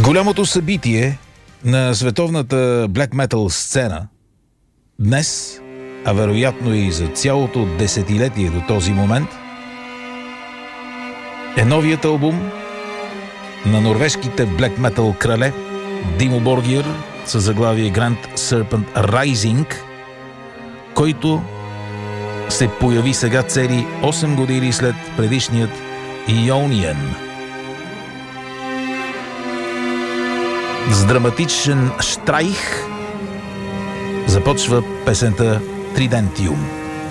Голямото събитие на световната блек метал сцена днес, а вероятно и за цялото десетилетие до този момент, е новият албум на норвежките блек метал крале Димо Боргир със заглавие Grand Serpent Rising, който се появи сега цели 8 години след предишният Ionian. С драматичен щрайх започва песента Тридентиум.